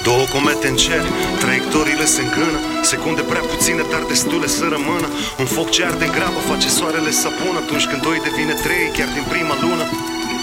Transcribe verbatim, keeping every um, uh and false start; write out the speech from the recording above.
Două comete în cer, traiectoriile se îngrână, secunde prea puține, dar destule să rămână. Un foc ce arde grabă face soarele să apună, atunci când doi devine trei, chiar din prima lună.